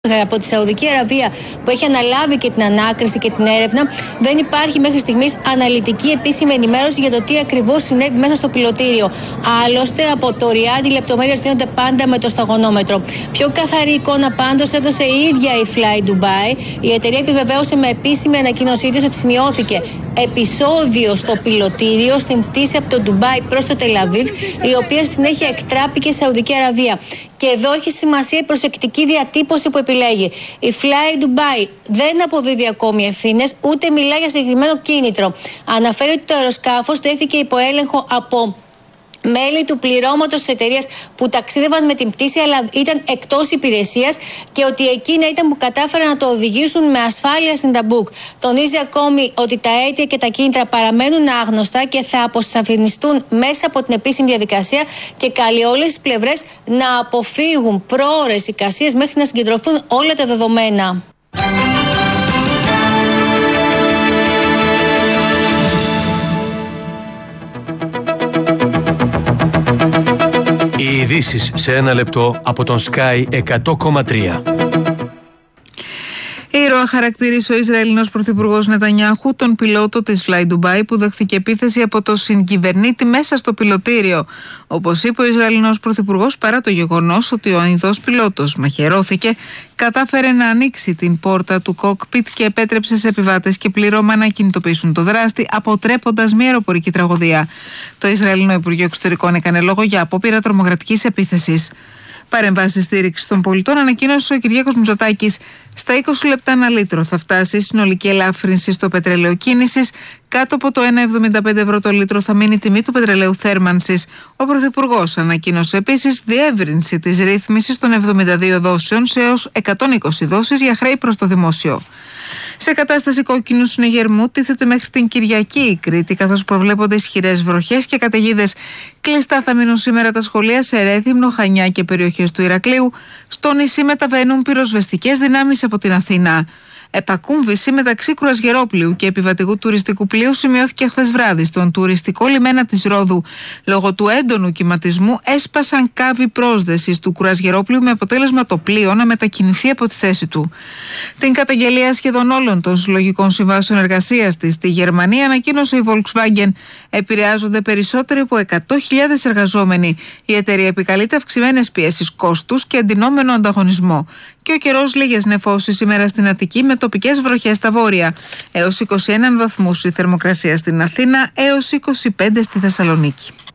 Από τη Σαουδική Αραβία, που έχει αναλάβει και την ανάκριση και την έρευνα, δεν υπάρχει μέχρι στιγμής αναλυτική επίσημη ενημέρωση για το τι ακριβώς συνέβη μέσα στο πιλωτήριο. Άλλωστε, από το Ριάντ οι λεπτομέρειες δίνονται πάντα με το σταγονόμετρο. Πιο καθαρή εικόνα πάντως έδωσε η ίδια η Fly Dubai. Η εταιρεία επιβεβαίωσε με επίσημη ανακοίνωσή της ότι σημειώθηκε επεισόδιο στο πιλωτήριο στην πτήση από το Ντουμπάι προς το Τελαβίβ, η οποία συνέχεια εκτράπηκε στη Σαουδική Αραβία. Και εδώ έχει σημασία η προσεκτική διατύπωση που επιλέγει. Η Fly Dubai δεν αποδίδει ακόμη ευθύνες, ούτε μιλά για συγκεκριμένο κίνητρο. Αναφέρει ότι το αεροσκάφος τέθηκε υπό έλεγχο από μέλη του πληρώματος της εταιρείας που ταξίδευαν με την πτήση, αλλά ήταν εκτός υπηρεσίας, και ότι εκείνα ήταν που κατάφεραν να το οδηγήσουν με ασφάλεια στην Ταμπούκ. Τονίζει ακόμη ότι τα αίτια και τα κίνητρα παραμένουν άγνωστα και θα αποσαφινιστούν μέσα από την επίσημη διαδικασία, και καλεί όλες τις πλευρές να αποφύγουν πρόωρες εικασίες μέχρι να συγκεντρωθούν όλα τα δεδομένα. Οι ειδήσεις σε ένα λεπτό από τον Sky 100,3. Ήρωα χαρακτήρισε ο Ισραηλινός Πρωθυπουργός Νετανιάχου τον πιλότο της Fly Dubai που δέχθηκε επίθεση από το συγκυβερνήτη μέσα στο πιλωτήριο. Όπως είπε ο Ισραηλινός Πρωθυπουργός, παρά το γεγονός ότι ο Αινδός πιλότος μαχαιρώθηκε, κατάφερε να ανοίξει την πόρτα του κόκπιτ και επέτρεψε σε επιβάτες και πλήρωμα να κινητοποιήσουν το δράστη, αποτρέποντας μια αεροπορική τραγωδία. Το Ισραηλινό Υπουργείο Εξωτερικών έκανε λόγο για απόπειρα τρομοκρατικής επίθεσης. Παρεμβάσεις στήριξη των πολιτών ανακοίνωσε ο Κυριάκος Μητσοτάκης. Στα 20 λεπτά ανά λίτρο θα φτάσει η συνολική ελάφρυνση στο πετρέλαιο κίνησης. Κάτω από το 1,75 ευρώ το λίτρο θα μείνει η τιμή του πετρελαίου θέρμανσης. Ο Πρωθυπουργός ανακοίνωσε επίσης διεύρυνση της ρύθμισης των 72 δόσεων σε έως 120 δόσεις για χρέη προς το δημόσιο. Σε κατάσταση κόκκινου συνεγερμού τίθεται μέχρι την Κυριακή η Κρήτη, καθώς προβλέπονται ισχυρές βροχές και καταιγίδες. Κλειστά θα μείνουν σήμερα τα σχολεία σε Ρέθυμνο, Χανιά και περιοχές του Ηρακλείου. Στο νησί μεταβαίνουν πυροσβεστικές δυνάμεις από την Αθήνα. Επακούμβηση μεταξύ κρουαζιερόπλοιου και επιβατικού τουριστικού πλοίου σημειώθηκε χθες βράδυ στον τουριστικό λιμένα της Ρόδου. Λόγω του έντονου κυματισμού έσπασαν κάβοι πρόσδεσης του κρουαζιερόπλοιου, με αποτέλεσμα το πλοίο να μετακινηθεί από τη θέση του. Την καταγγελία σχεδόν όλων των συλλογικών συμβάσεων εργασίας της στη Γερμανία ανακοίνωσε η Volkswagen. Επηρεάζονται περισσότεροι από 100.000 εργαζόμενοι. Η εταιρεία επικαλείται αυξημένες πιέσεις κόστους και εντυνόμενο ανταγωνισμό. Και ο καιρός, λίγες νεφώσεις σήμερα στην Αττική με τοπικές βροχές στα βόρεια. Έως 21 βαθμούς η θερμοκρασία στην Αθήνα, έως 25 στη Θεσσαλονίκη.